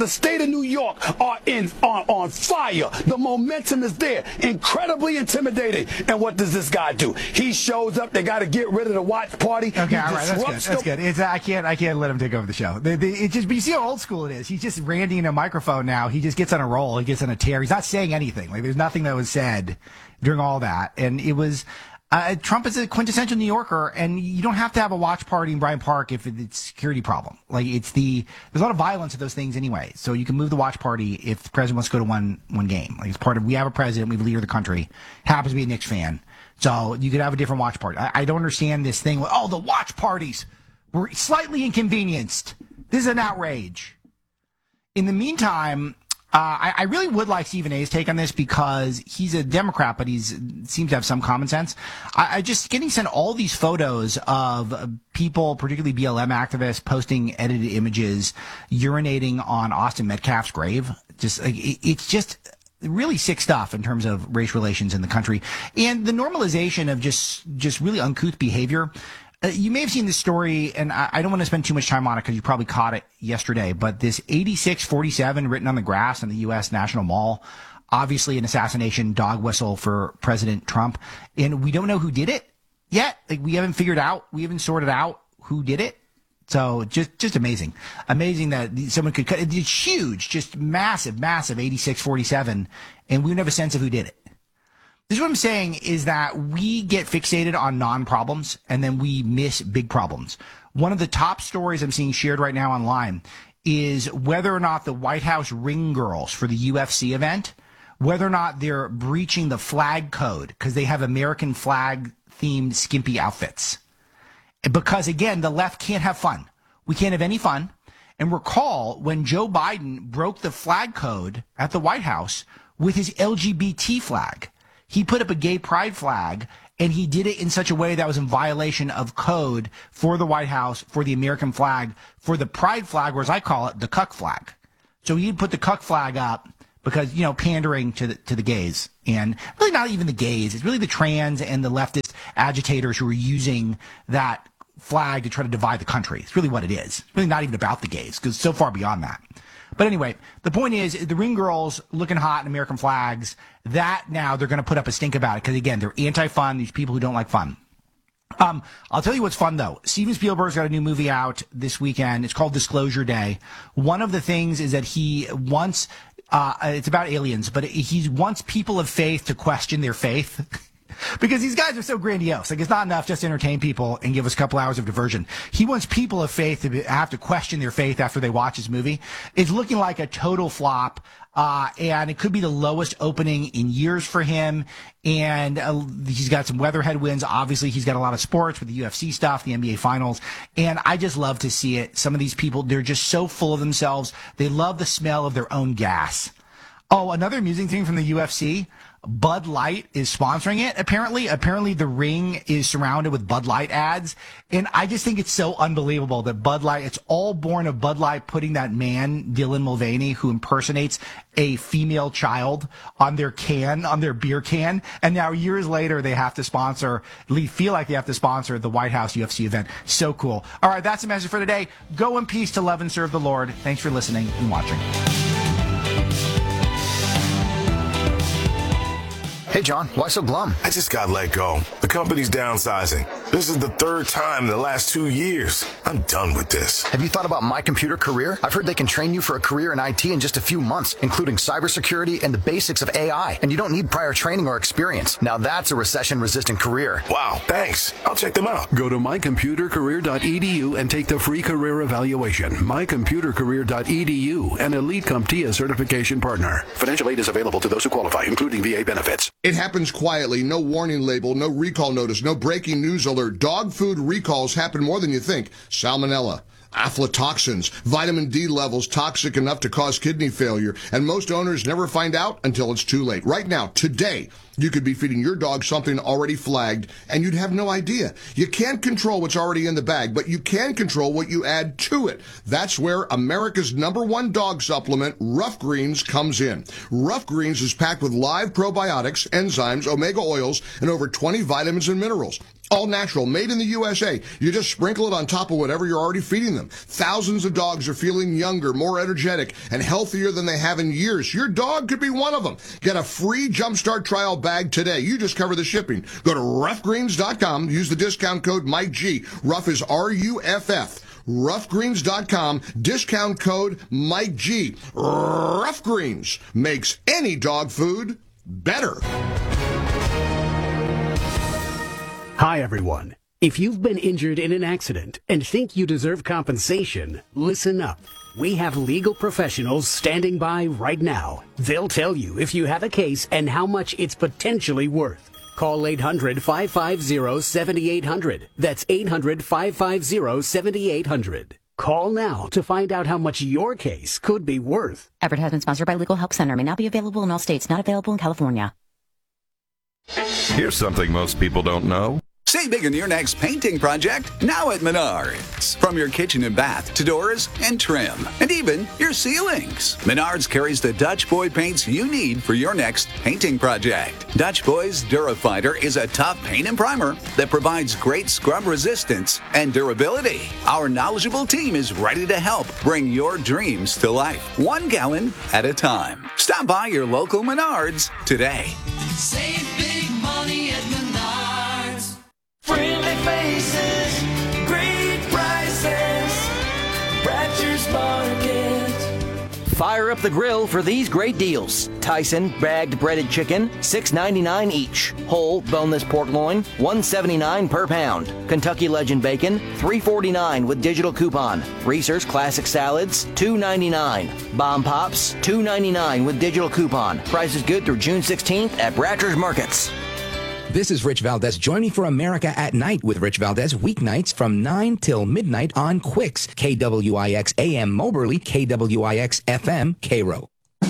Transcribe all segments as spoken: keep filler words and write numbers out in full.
The state of New York are in on, on fire. The momentum is there. Incredibly intimidating. And what does this guy do? He shows up. They got to get rid of the watch party. Okay, he all right, that's good. That's good. It's, I can't, I can't let him take over the show. The, the, it just, but you see how old school it is. He's just randying a microphone now. He just gets on a roll. He gets on a tear. He's not saying anything. Like there's nothing that was said during all that, and it was. Uh, Trump is a quintessential New Yorker, and you don't have to have a watch party in Bryant Park if it's a security problem. Like it's the there's a lot of violence at those things anyway. So you can move the watch party if the president wants to go to one one game. Like it's part of we have a president, we have a leader of the country, happens to be a Knicks fan. So you could have a different watch party. I, I don't understand this thing. With, oh, the watch parties were slightly inconvenienced. This is an outrage. In the meantime. Uh, I, I really would like Stephen A's take on this because he's a Democrat, but he's seems to have some common sense. I, I just getting sent all these photos of people, particularly B L M activists, posting edited images, urinating on Austin Metcalf's grave. Just like it, it's just really sick stuff in terms of race relations in the country and the normalization of just just really uncouth behavior. Uh, you may have seen this story, and I, I don't want to spend too much time on it because you probably caught it yesterday, but this eighty-six forty-seven written on the grass in the U S National Mall, obviously an assassination dog whistle for President Trump, and we don't know who did it yet. Like we haven't figured out, we haven't sorted out who did it. So just just amazing. Amazing that someone could cut it. It's huge, just massive, massive eighty-six forty-seven, and we don't have a sense of who did it. This is what I'm saying is that we get fixated on non-problems and then we miss big problems. One of the top stories I'm seeing shared right now online is whether or not the White House ring girls for the U F C event, whether or not they're breaching the flag code because they have American flag themed skimpy outfits. Because again, the left can't have fun. We can't have any fun. And recall when Joe Biden broke the flag code at the White House with his L G B T flag. He put up a gay pride flag, and he did it in such a way that was in violation of code for the White House, for the American flag, for the pride flag, or as I call it, the cuck flag. So he put the cuck flag up because, you know, pandering to the, to the gays. And really not even the gays. It's really the trans and the leftist agitators who are using that flag to try to divide the country. It's really what it is. It's really not even about the gays, because it's so far beyond that. But anyway, the point is the ring girls looking hot in American flags, that now they're going to put up a stink about it because, again, they're anti-fun, these people who don't like fun. Um, I'll tell you what's fun, though. Steven Spielberg's got a new movie out this weekend. It's called Disclosure Day. One of the things is that he wants, uh, it's about aliens, but he wants people of faith to question their faith. Because these guys are so grandiose. Like, it's not enough just to entertain people and give us a couple hours of diversion. He wants people of faith to be, have to question their faith after they watch his movie. It's looking like a total flop, uh, and it could be the lowest opening in years for him. And uh, he's got some weather headwinds. Obviously, he's got a lot of sports with the U F C stuff, the N B A Finals. And I just love to see it. Some of these people, they're just so full of themselves. They love the smell of their own gas. Oh, another amusing thing from the U F C. Bud Light is sponsoring it, apparently. Apparently, the ring is surrounded with Bud Light ads. And I just think it's so unbelievable that Bud Light, it's all born of Bud Light putting that man, Dylan Mulvaney, who impersonates a female child on their can, on their beer can. And now years later, they have to sponsor, at least feel like they have to sponsor the White House U F C event. So cool. All right, that's the message for today. Go in peace to love and serve the Lord. Thanks for listening and watching. Hey, John, why so glum? I just got let go. The company's downsizing. This is the third time in the last two years. I'm done with this. Have you thought about My Computer Career? I've heard they can train you for a career in I T in just a few months, including cybersecurity and the basics of A I. And you don't need prior training or experience. Now that's a recession-resistant career. Wow, thanks. I'll check them out. Go to my computer career dot e d u and take the free career evaluation. my computer career dot e d u, an Elite CompTIA certification partner. Financial aid is available to those who qualify, including V A benefits. It happens quietly, no warning label, no recall notice, no breaking news alert. Dog food recalls happen more than you think. Salmonella, aflatoxins, vitamin D levels toxic enough to cause kidney failure, and most owners never find out until it's too late. Right now, today, you could be feeding your dog something already flagged, and you'd have no idea. You can't control what's already in the bag, but you can control what you add to it. That's where America's number one dog supplement, Rough Greens, comes in. Rough Greens is packed with live probiotics, enzymes, omega oils, and over twenty vitamins and minerals. All natural, made in the U S A. You just sprinkle it on top of whatever you're already feeding them. Thousands of dogs are feeling younger, more energetic, and healthier than they have in years. Your dog could be one of them. Get a free Jumpstart trial bag today. You just cover the shipping. Go to rough greens dot com. Use the discount code Mike G. Rough is R U F F. rough greens dot com. Discount code Mike G. Rough Greens makes any dog food better. Hi, everyone. If you've been injured in an accident and think you deserve compensation, listen up. We have legal professionals standing by right now. They'll tell you if you have a case and how much it's potentially worth. Call eight hundred, five five zero, seven eight zero zero. That's eight hundred, five five zero, seven eight zero zero. Call now to find out how much your case could be worth. Advertisement sponsored by Legal Help Center. May not be available in all states. Not available in California. Here's something most people don't know. Save big on your next painting project now at Menards. From your kitchen and bath to doors and trim, and even your ceilings. Menards carries the Dutch Boy paints you need for your next painting project. Dutch Boy's Durafighter is a tough paint and primer that provides great scrub resistance and durability. Our knowledgeable team is ready to help bring your dreams to life, one gallon at a time. Stop by your local Menards today. Save big money at Menards. Friendly faces, great prices, Bratcher's Market. Fire up the grill for these great deals. Tyson bagged breaded chicken, six ninety-nine each. Whole boneless pork loin, one seventy-nine per pound. Kentucky Legend bacon, three forty-nine with digital coupon. Reese's classic salads, two ninety-nine. Bomb Pops, two ninety-nine with digital coupon. Prices good through June sixteenth at Bratcher's Markets. This is Rich Valdez. Join me for America at Night with Rich Valdez weeknights from nine till midnight on Quicks, K W I X A M Moberly, K W I X F M Cairo.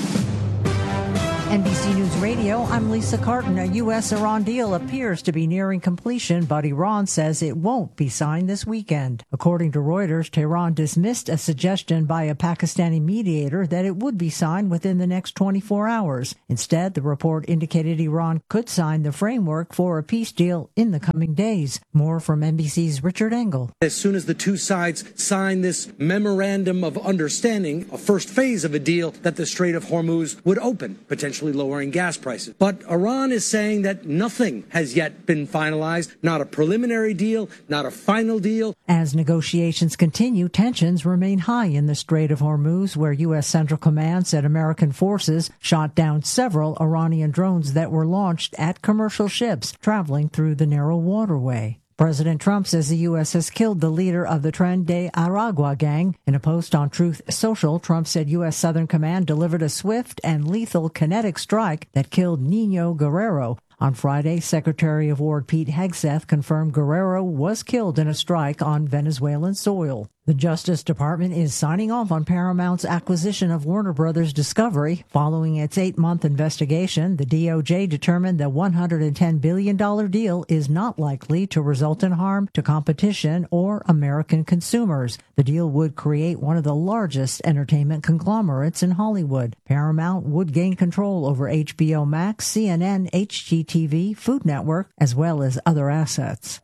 N B C News Radio, I'm Lisa Carton. A U S-Iran deal appears to be nearing completion, but Iran says it won't be signed this weekend. According to Reuters, Tehran dismissed a suggestion by a Pakistani mediator that it would be signed within the next twenty-four hours. Instead, the report indicated Iran could sign the framework for a peace deal in the coming days. More from N B C's Richard Engel. As soon as the two sides sign this memorandum of understanding, a first phase of a deal that the Strait of Hormuz would open, potentially lowering gas prices. But Iran is saying that nothing has yet been finalized, not a preliminary deal, not a final deal. As negotiations continue, tensions remain high in the Strait of Hormuz, where U S. Central Command said American forces shot down several Iranian drones that were launched at commercial ships traveling through the narrow waterway. President Trump says the U S has killed the leader of the Tren de Aragua gang. In a post on Truth Social, Trump said U S. Southern Command delivered a swift and lethal kinetic strike that killed Nino Guerrero. On Friday, Secretary of War Pete Hegseth confirmed Guerrero was killed in a strike on Venezuelan soil. The Justice Department is signing off on Paramount's acquisition of Warner Brothers Discovery. Following its eight-month investigation, the D O J determined the one hundred ten billion dollars deal is not likely to result in harm to competition or American consumers. The deal would create one of the largest entertainment conglomerates in Hollywood. Paramount would gain control over H B O Max, C N N, H G T V, Food Network, as well as other assets.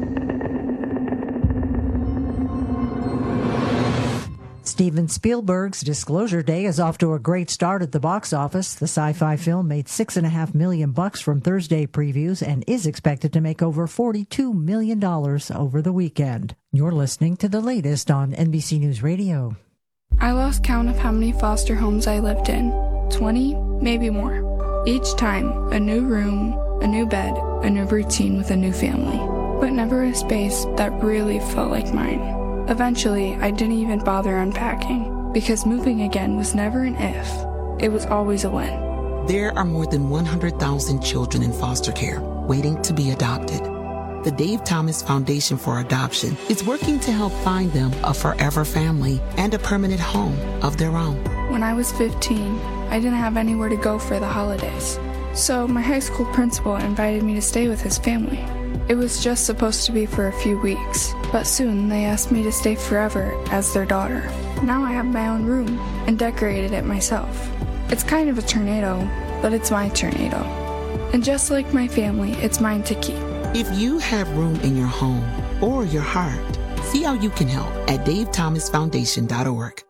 Steven Spielberg's Disclosure Day is off to a great start at the box office. The sci-fi film made six and a half million bucks from Thursday previews and is expected to make over forty-two million dollars over the weekend. You're listening to the latest on N B C News Radio. I lost count of how many foster homes I lived in. twenty, maybe more. Each time, a new room, a new bed, a new routine with a new family. But never a space that really felt like mine. Eventually, I didn't even bother unpacking, because moving again was never an if. It was always a when. There are more than one hundred thousand children in foster care waiting to be adopted. The Dave Thomas Foundation for Adoption is working to help find them a forever family and a permanent home of their own. When I was fifteen, I didn't have anywhere to go for the holidays. So my high school principal invited me to stay with his family. It was just supposed to be for a few weeks, but soon they asked me to stay forever as their daughter. Now I have my own room and decorated it myself. It's kind of a tornado, but it's my tornado. And just like my family, it's mine to keep. If you have room in your home or your heart, see how you can help at dave thomas foundation dot org.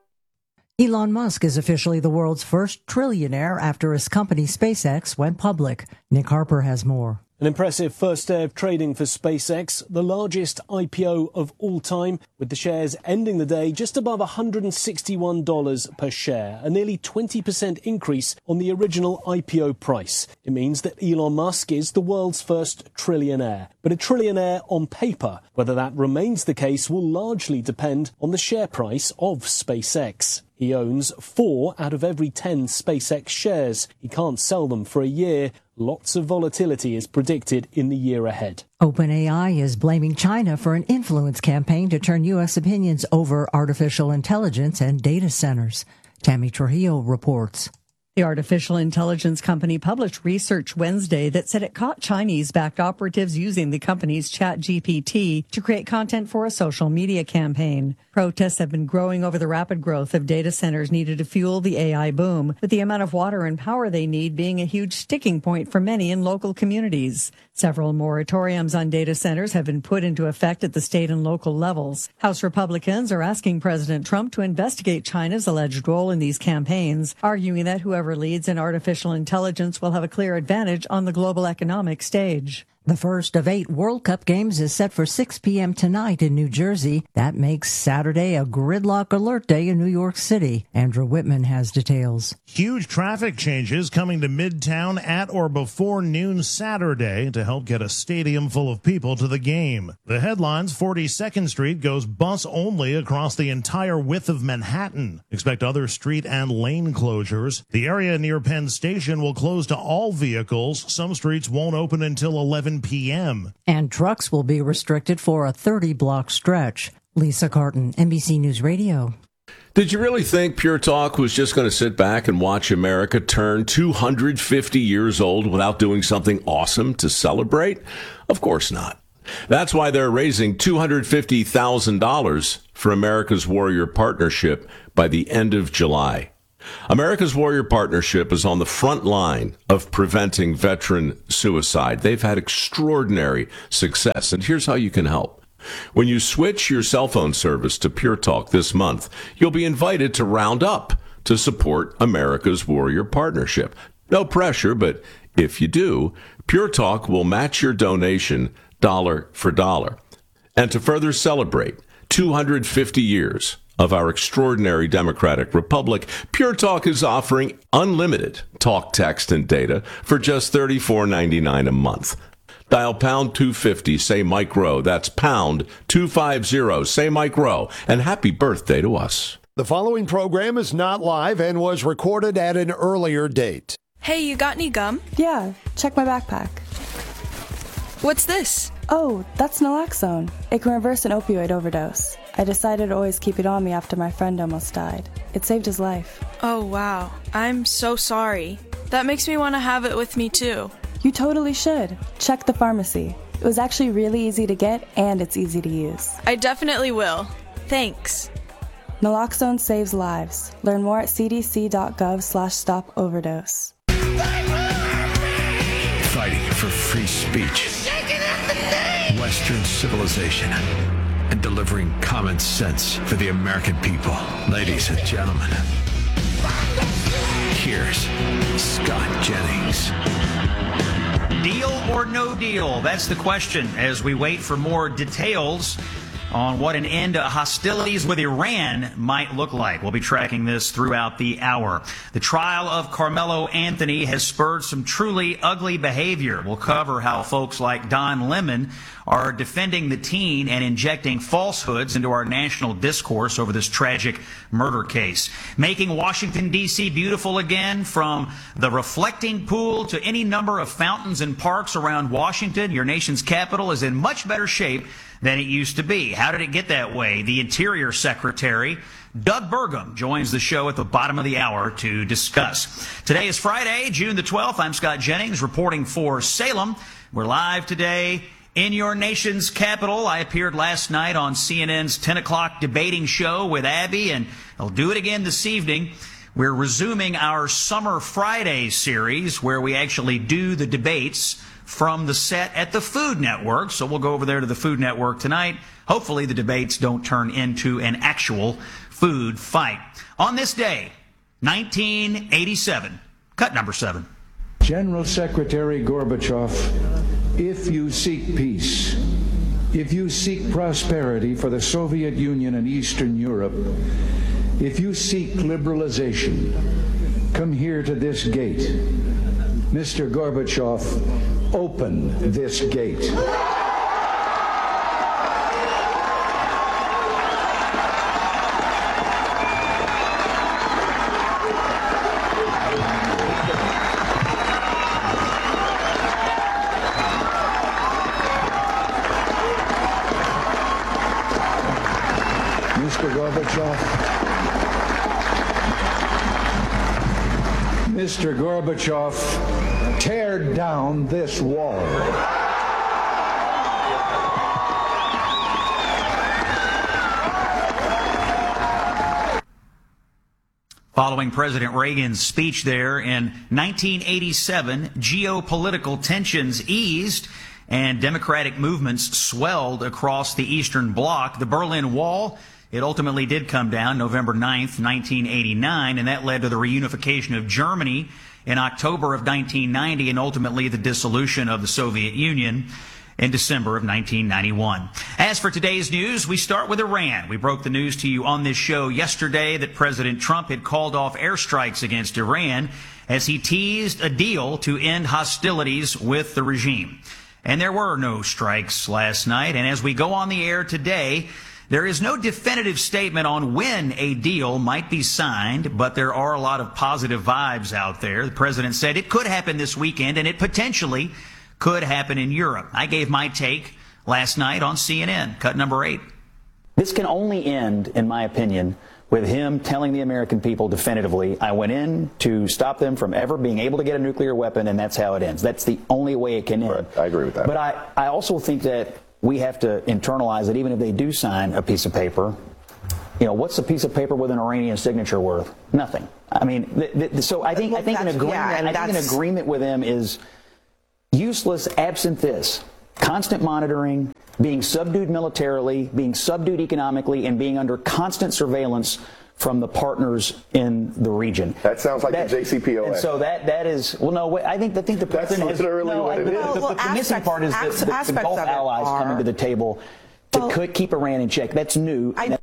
Elon Musk is officially the world's first trillionaire after his company SpaceX went public. Nick Harper has more. An impressive first day of trading for SpaceX, the largest I P O of all time, with the shares ending the day just above one hundred sixty-one dollars per share, a nearly twenty percent increase on the original I P O price. It means that Elon Musk is the world's first trillionaire, but a trillionaire on paper. Whether that remains the case will largely depend on the share price of SpaceX. He owns four out of every ten SpaceX shares. He can't sell them for a year. Lots of volatility is predicted in the year ahead. OpenAI is blaming China for an influence campaign to turn U S opinions over artificial intelligence and data centers. Tammy Trujillo reports. The artificial intelligence company published research Wednesday that said it caught Chinese-backed operatives using the company's ChatGPT to create content for a social media campaign. Protests have been growing over the rapid growth of data centers needed to fuel the A I boom, with the amount of water and power they need being a huge sticking point for many in local communities. Several moratoriums on data centers have been put into effect at the state and local levels. House Republicans are asking President Trump to investigate China's alleged role in these campaigns, arguing that whoever leads in artificial intelligence will have a clear advantage on the global economic stage. The first of eight World Cup games is set for six p.m. tonight in New Jersey. That makes Saturday a gridlock alert day in New York City. Andrew Whitman has details. Huge traffic changes coming to Midtown at or before noon Saturday to help get a stadium full of people to the game. The headlines: forty-second Street goes bus only across the entire width of Manhattan. Expect other street and lane closures. The area near Penn Station will close to all vehicles. Some streets won't open until eleven p.m. And trucks will be restricted for a thirty-block stretch. Lisa Carton, N B C News Radio. Did you really think Pure Talk was just going to sit back and watch America turn two hundred fifty years old without doing something awesome to celebrate? Of course not. That's why they're raising two hundred fifty thousand dollars for America's Warrior Partnership by the end of July. America's Warrior Partnership is on the front line of preventing veteran suicide. They've had extraordinary success, and here's how you can help. When you switch your cell phone service to Pure Talk this month, you'll be invited to round up to support America's Warrior Partnership. No pressure, but if you do, Pure Talk will match your donation dollar for dollar. And to further celebrate two hundred fifty years of our extraordinary democratic republic, Pure Talk is offering unlimited talk, text, and data for just thirty-four ninety-nine a month. Dial pound two fifty, say Mike Rowe. That's pound two fifty, say Mike Rowe. And happy birthday to us. The following program is not live and was recorded at an earlier date. Hey, you got any gum? Yeah, check my backpack. What's this? Oh, that's naloxone. It can reverse an opioid overdose. I decided to always keep it on me after my friend almost died. It saved his life. Oh, wow. I'm so sorry. That makes me want to have it with me, too. You totally should. Check the pharmacy. It was actually really easy to get, and it's easy to use. I definitely will. Thanks. Naloxone saves lives. Learn more at cdc.gov slash stop overdose. Fighting for free speech, Western civilization, and delivering common sense for the American people. Ladies and gentlemen, here's Scott Jennings. Deal or no deal? That's the question as we wait for more details on what an end to hostilities with Iran might look like. We'll be tracking this throughout the hour. The trial of Carmelo Anthony has spurred some truly ugly behavior. We'll cover how folks like Don Lemon are defending the teen and injecting falsehoods into our national discourse over this tragic murder case. Making Washington, D C beautiful again, from the reflecting pool to any number of fountains and parks around Washington. Your nation's capital is in much better shape than it used to be. How did it get that way? The Interior Secretary, Doug Burgum, joins the show at the bottom of the hour to discuss. Today is Friday, June the twelfth. I'm Scott Jennings reporting for Salem. We're live today in your nation's capital. I appeared last night on C N N's ten o'clock debating show with Abby, and I'll do it again this evening. We're resuming our Summer Friday series where we actually do the debates from the set at the Food Network. So we'll go over there to the Food Network tonight. Hopefully the debates don't turn into an actual food fight. On this day, nineteen eighty-seven, cut number seven. General Secretary Gorbachev, if you seek peace, if you seek prosperity for the Soviet Union and Eastern Europe, if you seek liberalization, come here to this gate. Mister Gorbachev, open this gate. Mister Gorbachev, Mister Gorbachev, tear down this wall. Following President Reagan's speech there in nineteen eighty-seven, geopolitical tensions eased and democratic movements swelled across the Eastern Bloc. The Berlin Wall, it ultimately did come down November ninth, nineteen eighty-nine, and that led to the reunification of Germany in October of nineteen ninety and ultimately the dissolution of the Soviet Union in December of nineteen ninety-one. As for today's news, we start with Iran. We broke the news to you on this show yesterday that President Trump had called off airstrikes against Iran as he teased a deal to end hostilities with the regime. And there were no strikes last night, and as we go on the air today, there is no definitive statement on when a deal might be signed, but there are a lot of positive vibes out there. The president said it could happen this weekend, and it potentially could happen in Europe. I gave my take last night on C N N, cut number eight. This can only end, in my opinion, with him telling the American people definitively, I went in to stop them from ever being able to get a nuclear weapon, and that's how it ends. That's the only way it can end. Right. I agree with that. But I, I also think that we have to internalize that even if they do sign a piece of paper, you know, what's a piece of paper with an Iranian signature worth? Nothing. I mean, th th so I think, I think an agreement, yeah, I think an agreement with them is useless absent this. Constant monitoring, being subdued militarily, being subdued economically, and being under constant surveillance from the partners in the region. That sounds like that, the J C P O A. And so that that is well, no, I think I think the president That's is literally no, what it the, is. the, Well, the, the well, missing aspects- part is that the, the aspects Gulf of it allies are- coming to the table to Well- keep Iran in check. That's new. I-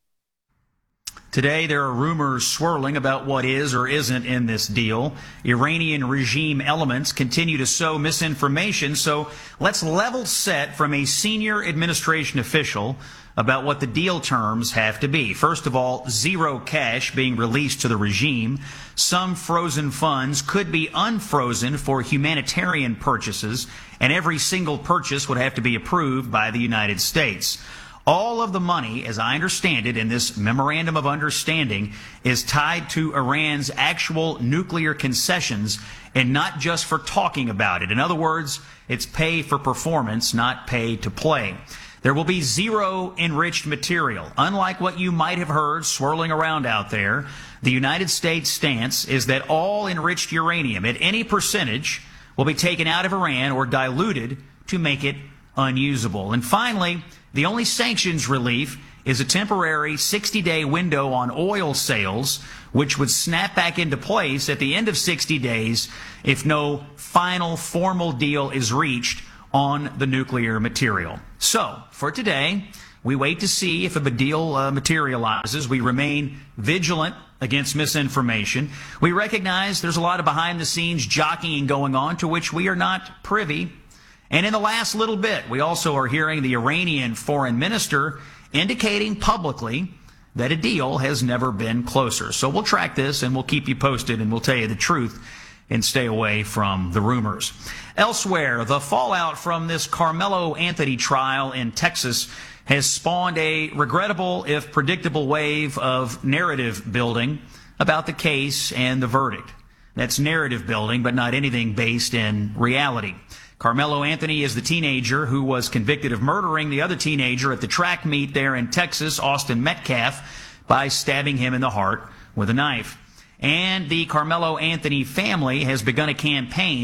Today, there are rumors swirling about what is or isn't in this deal. Iranian regime elements continue to sow misinformation, so let's level set from a senior administration official about what the deal terms have to be. First of all, zero cash being released to the regime. Some frozen funds could be unfrozen for humanitarian purchases, and every single purchase would have to be approved by the United States. All of the money, as I understand it, in this memorandum of understanding is tied to Iran's actual nuclear concessions and not just for talking about it. In other words, it's pay for performance, not pay to play. There will be zero enriched material. Unlike what you might have heard swirling around out there, the United States stance is that all enriched uranium at any percentage will be taken out of Iran or diluted to make it unusable. And finally, the only sanctions relief is a temporary sixty-day window on oil sales, which would snap back into place at the end of sixty days if no final formal deal is reached on the nuclear material. So, for today, we wait to see if a deal uh, materializes. We remain vigilant against misinformation. We recognize there's a lot of behind-the-scenes jockeying going on to which we are not privy. And in the last little bit, we also are hearing the Iranian foreign minister indicating publicly that a deal has never been closer. So we'll track this and we'll keep you posted and we'll tell you the truth and stay away from the rumors. Elsewhere, the fallout from this Carmelo Anthony trial in Texas has spawned a regrettable, if predictable, wave of narrative building about the case and the verdict. That's narrative building, but not anything based in reality. Carmelo Anthony is the teenager who was convicted of murdering the other teenager at the track meet there in Texas, Austin Metcalf, by stabbing him in the heart with a knife. And the Carmelo Anthony family has begun a campaign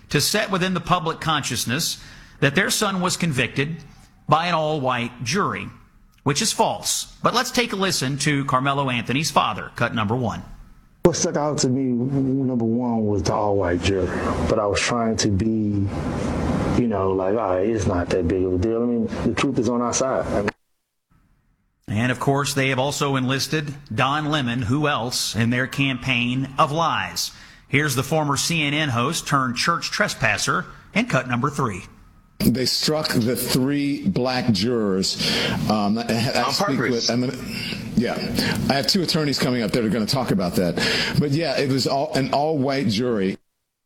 to set within the public consciousness that their son was convicted by an all-white jury, which is false. But let's take a listen to Carmelo Anthony's father, cut number one. What stuck out to me, number one, was the all-white jury. But I was trying to be, you know, like, all right, it's not that big of a deal. I mean, the truth is on our side. I mean, and, of course, they have also enlisted Don Lemon, who else, in their campaign of lies. Here's the former C N N host turned church trespasser in cut number three. They struck the three black jurors. Um, I, I On speak purpose. With, I'm gonna, yeah, I have two attorneys coming up that are going to talk about that. But yeah, it was all, an all-white jury.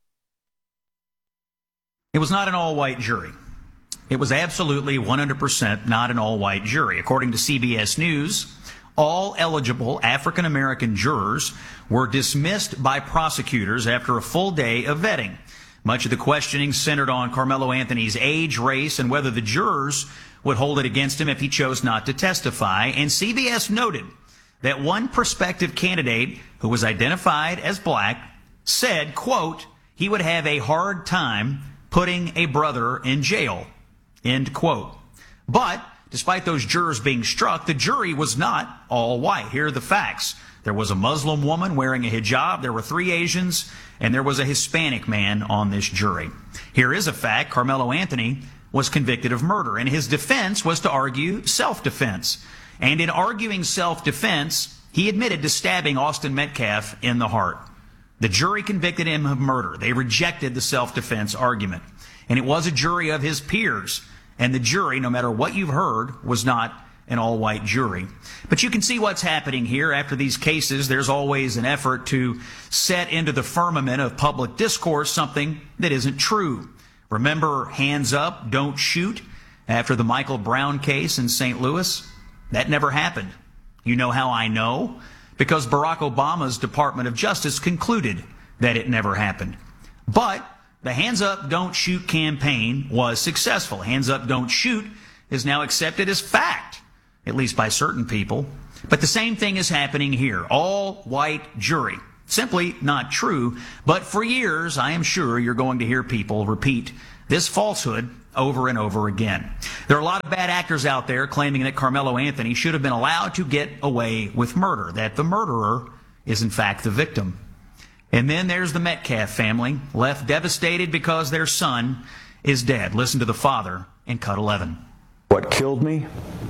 It was not an all-white jury. It was absolutely one hundred percent not an all-white jury. According to C B S News, all eligible African-American jurors were dismissed by prosecutors after a full day of vetting. Much of the questioning centered on Carmelo Anthony's age, race, and whether the jurors would hold it against him if he chose not to testify. And C B S noted that one prospective candidate who was identified as black said, quote, he would have a hard time putting a brother in jail, end quote. But despite those jurors being struck, the jury was not all white. Here are the facts. There was a Muslim woman wearing a hijab. There were three Asians, and there was a Hispanic man on this jury. Here is a fact. Carmelo Anthony was convicted of murder, and his defense was to argue self-defense. And in arguing self-defense, he admitted to stabbing Austin Metcalf in the heart. The jury convicted him of murder. They rejected the self-defense argument. And it was a jury of his peers. And the jury, no matter what you've heard, was not an all-white jury. But you can see what's happening here. After these cases, there's always an effort to set into the firmament of public discourse something that isn't true. Remember hands up, don't shoot after the Michael Brown case in Saint Louis? That never happened. You know how I know? Because Barack Obama's Department of Justice concluded that it never happened. But the Hands Up, Don't Shoot campaign was successful. Hands Up, Don't Shoot is now accepted as fact, at least by certain people. But the same thing is happening here. All-white jury. Simply not true. But for years, I am sure you're going to hear people repeat this falsehood over and over again. There are a lot of bad actors out there claiming that Carmelo Anthony should have been allowed to get away with murder, that the murderer is in fact the victim. And then there's the Metcalf family, left devastated because their son is dead. Listen to the father in cut eleven. What killed me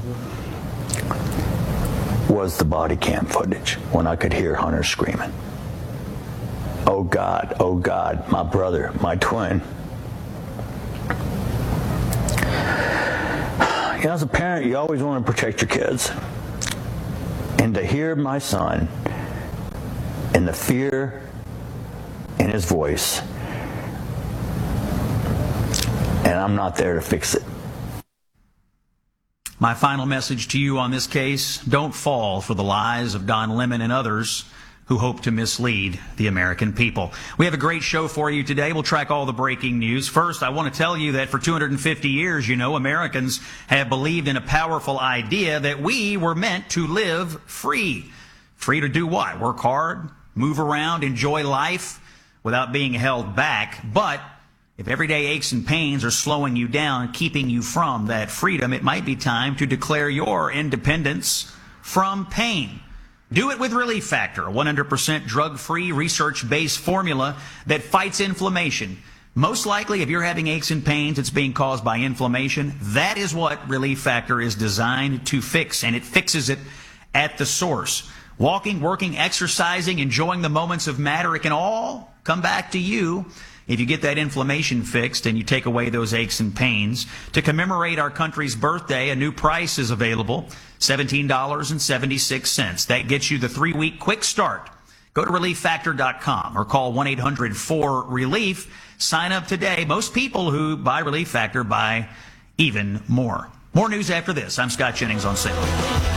was the body cam footage when I could hear Hunter screaming, "Oh God, oh God, my brother, my twin." You know, as a parent, you always want to protect your kids. And to hear my son and the fear in his voice, and I'm not there to fix it. My final message to you on this case, don't fall for the lies of Don Lemon and others who hope to mislead the American people. We have a great show for you today. We'll track all the breaking news. First, I want to tell you that for two hundred fifty years, you know, Americans have believed in a powerful idea that we were meant to live free. Free to do what? Work hard, move around, enjoy life without being held back. But if everyday aches and pains are slowing you down, keeping you from that freedom, it might be time to declare your independence from pain. Do it with Relief Factor, a one hundred percent drug-free, research-based formula that fights inflammation. Most likely, if you're having aches and pains, it's being caused by inflammation. That is what Relief Factor is designed to fix, and it fixes it at the source. Walking, working, exercising, enjoying the moments of matter, it can all come back to you if you get that inflammation fixed and you take away those aches and pains. To commemorate our country's birthday, a new price is available, seventeen dollars and seventy-six cents. That gets you the three-week quick start. Go to relief factor dot com or call one eight hundred four relief. Sign up today. Most people who buy Relief Factor buy even more. More news after this. I'm Scott Jennings on Salem.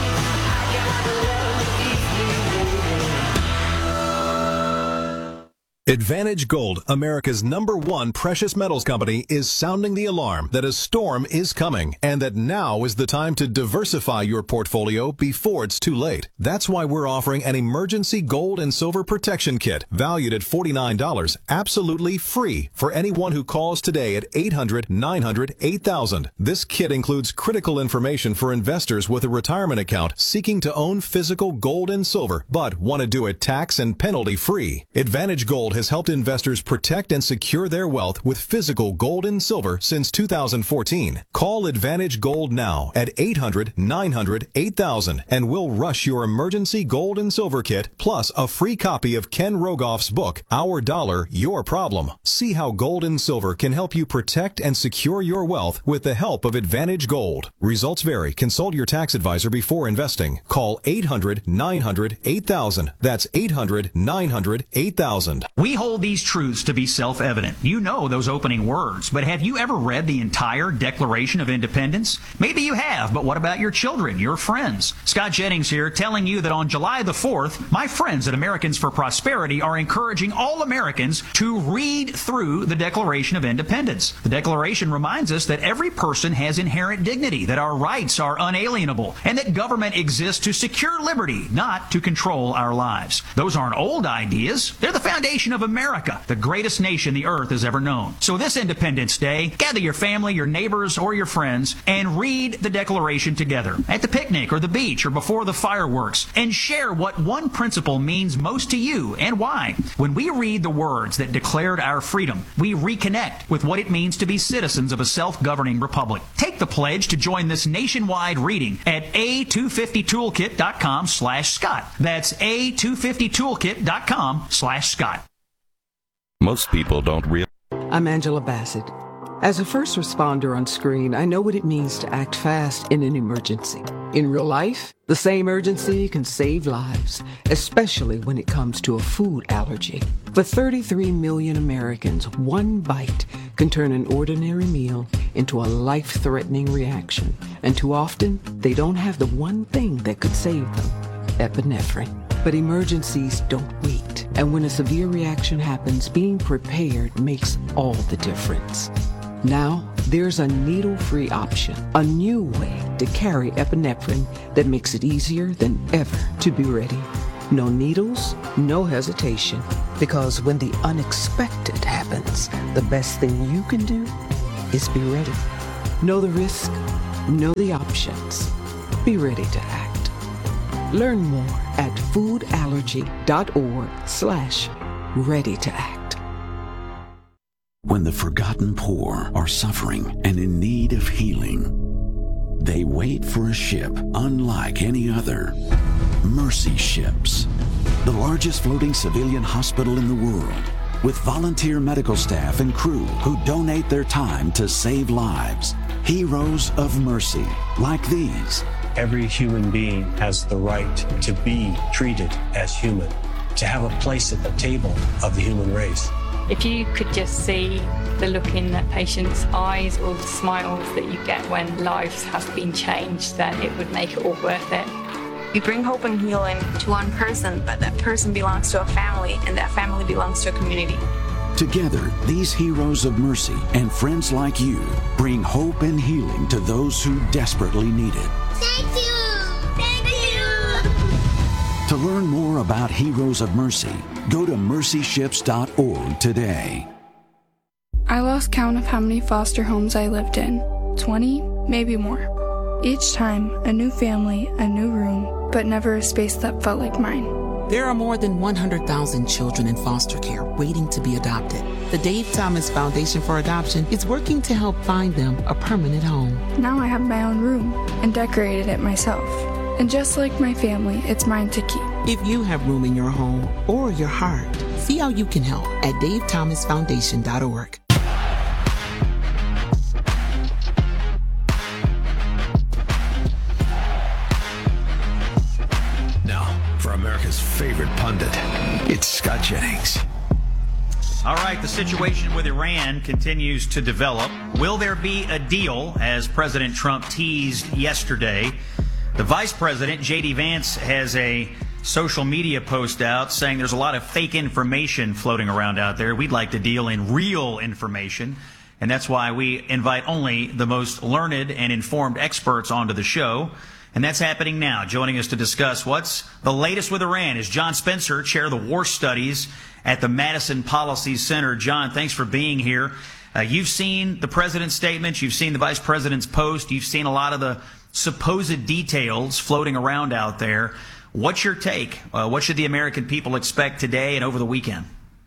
Advantage Gold, America's number one precious metals company, is sounding the alarm that a storm is coming and that now is the time to diversify your portfolio before it's too late. That's why we're offering an emergency gold and silver protection kit valued at forty-nine dollars, absolutely free for anyone who calls today at eight hundred, nine hundred, eight thousand. This kit includes critical information for investors with a retirement account seeking to own physical gold and silver but want to do it tax and penalty free. Advantage Gold has helped investors protect and secure their wealth with physical gold and silver since two thousand fourteen. Call Advantage Gold now at eight hundred, nine hundred, eight thousand and we'll rush your emergency gold and silver kit plus a free copy of Ken Rogoff's book, Our Dollar, Your Problem. See how gold and silver can help you protect and secure your wealth with the help of Advantage Gold. Results vary. Consult your tax advisor before investing. Call eight hundred, nine hundred, eight thousand. That's eight hundred, nine hundred, eight thousand. We hold these truths to be self-evident. You know those opening words, but have you ever read the entire Declaration of Independence? Maybe you have, but what about your children, your friends? Scott Jennings here telling you that on July the fourth, my friends at Americans for Prosperity are encouraging all Americans to read through the Declaration of Independence. The Declaration reminds us that every person has inherent dignity, that our rights are unalienable, and that government exists to secure liberty, not to control our lives. Those aren't old ideas. They're the foundation of America, the greatest nation the earth has ever known. So this Independence Day, gather your family, your neighbors, or your friends and read the Declaration together at the picnic or the beach or before the fireworks and share what one principle means most to you and why. When we read the words that declared our freedom, we reconnect with what it means to be citizens of a self-governing republic. Take the pledge to join this nationwide reading at a two fifty toolkit dot com slash Scott. That's a two fifty toolkit dot com slash Scott. Most people don't realize. I'm Angela Bassett. As a first responder on screen, I know what it means to act fast in an emergency. In real life, the same urgency can save lives, especially when it comes to a food allergy. For thirty-three million Americans, one bite can turn an ordinary meal into a life-threatening reaction. And too often, they don't have the one thing that could save them, epinephrine. But emergencies don't wait. And when a severe reaction happens, being prepared makes all the difference. Now, there's a needle-free option, a new way to carry epinephrine that makes it easier than ever to be ready. No needles, no hesitation, because when the unexpected happens, the best thing you can do is be ready. Know the risk, know the options. Be ready to act. Learn more at foodallergy.org slash ready to act. When the forgotten poor are suffering and in need of healing, they wait for a ship unlike any other. Mercy Ships, the largest floating civilian hospital in the world, with volunteer medical staff and crew who donate their time to save lives. Heroes of Mercy, like these. Every human being has the right to be treated as human, to have a place at the table of the human race. If you could just see the look in that patient's eyes or the smiles that you get when lives have been changed, then it would make it all worth it. We bring hope and healing to one person, but that person belongs to a family, and that family belongs to a community. Together, these heroes of mercy and friends like you bring hope and healing to those who desperately need it. Thank you! Thank you! To learn more about Heroes of Mercy, go to mercy ships dot org today. I lost count of how many foster homes I lived in. twenty, maybe more. Each time, a new family, a new room, but never a space that felt like mine. There are more than one hundred thousand children in foster care waiting to be adopted. The Dave Thomas Foundation for Adoption is working to help find them a permanent home. Now I have my own room and decorated it myself. And just like my family, it's mine to keep. If you have room in your home or your heart, see how you can help at dave thomas foundation dot org. America's favorite pundit. It's Scott Jennings. All right, the situation with Iran continues to develop. Will there be a deal, as President Trump teased yesterday? The Vice President, J D Vance, has a social media post out saying there's a lot of fake information floating around out there. We'd like to deal in real information, and that's why we invite only the most learned and informed experts onto the show. And that's happening now. Joining us to discuss what's the latest with Iran is John Spencer, chair of the war studies at the Madison Policy Center. John, thanks for being here. Uh, you've seen the president's statements. You've seen the vice president's post. You've seen a lot of the supposed details floating around out there. What's your take? Uh, what should the American people expect today and over the weekend?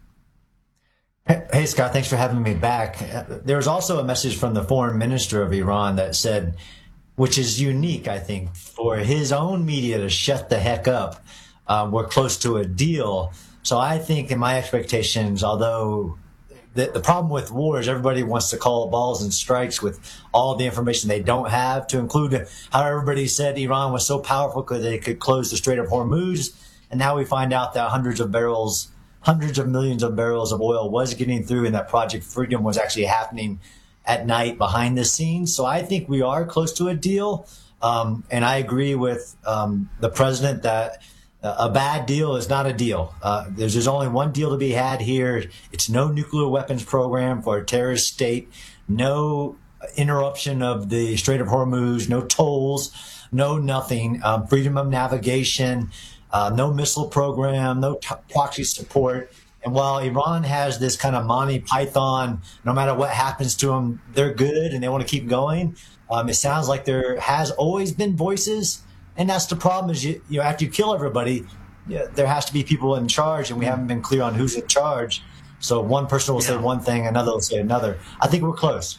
Hey, Scott, thanks for having me back. There was also a message from the foreign minister of Iran that said, which is unique, I think, for his own media to shut the heck up. Uh, we're close to a deal. So I think in my expectations, although the, the problem with war is everybody wants to call balls and strikes with all the information they don't have, to include how everybody said Iran was so powerful because they could close the Strait of Hormuz. And now we find out that hundreds of barrels, hundreds of millions of barrels of oil was getting through, and that Project Freedom was actually happening at night behind the scenes. So I think we are close to a deal. Um, and I agree with um, the president that a bad deal is not a deal. Uh, there's, there's only one deal to be had here. It's no nuclear weapons program for a terrorist state, no interruption of the Strait of Hormuz, no tolls, no nothing, um, freedom of navigation, uh, no missile program, no t- proxy support. And while Iran has this kind of Monty Python, no matter what happens to them, they're good and they want to keep going. Um, it sounds like there has always been voices. And that's the problem is, you, you know, after you kill everybody, yeah, there has to be people in charge, and we haven't been clear on who's in charge. So one person will yeah. say one thing, another will say another. I think we're close.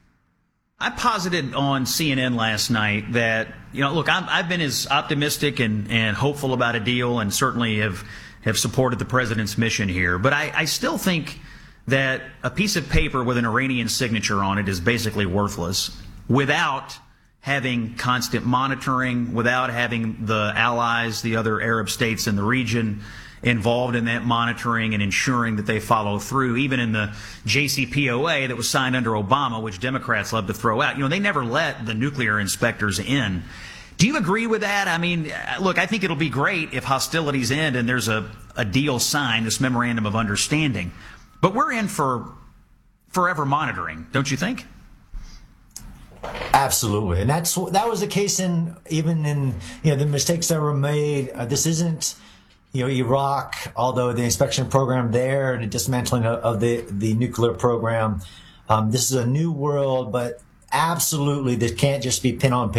I posited on C N N last night that, you know, look, I'm, I've been as optimistic and, and hopeful about a deal, and certainly have have supported the president's mission here. But I, I still think that a piece of paper with an Iranian signature on it is basically worthless without having constant monitoring, without having the allies, the other Arab states in the region, involved in that monitoring and ensuring that they follow through. Even in the J C P O A that was signed under Obama, which Democrats love to throw out, you know, they never let the nuclear inspectors in. Do you agree with that? I mean, look, I think it'll be great if hostilities end and there's a, a deal signed, this memorandum of understanding. But we're in for forever monitoring, don't you think? Absolutely. And that's that was the case in even in, you know, the mistakes that were made. Uh, this isn't, you know, Iraq, although the inspection program there and the dismantling of, of the, the nuclear program. Um, this is a new world, but absolutely, this can't just be pen on paper.